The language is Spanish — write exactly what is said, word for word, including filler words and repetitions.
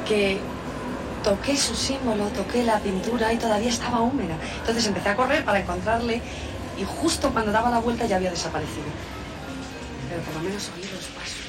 que toqué su símbolo, toqué la pintura y todavía estaba húmeda. Entonces empecé a correr para encontrarle y justo cuando daba la vuelta ya había desaparecido. Pero por lo menos oí los pasos.